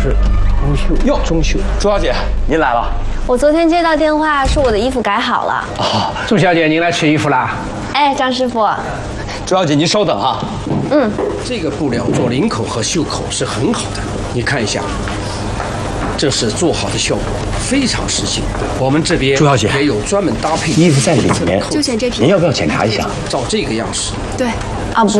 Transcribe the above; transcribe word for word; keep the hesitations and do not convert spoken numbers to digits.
是中袖哟，中袖。 朱小姐，您来了。 我昨天接到电话说我的衣服改好了。 哦， 朱小姐，您来取衣服啦？ 哎，张师傅。 朱小姐，您稍等啊。 嗯， 这个布料做领口和袖口是很好的，你看一下，这是做好的效果，非常实心。我们这边朱小姐也有专门搭配衣服在里面， 就选这批。 您要不要检查一下？ 照这个样式。 对。啊不。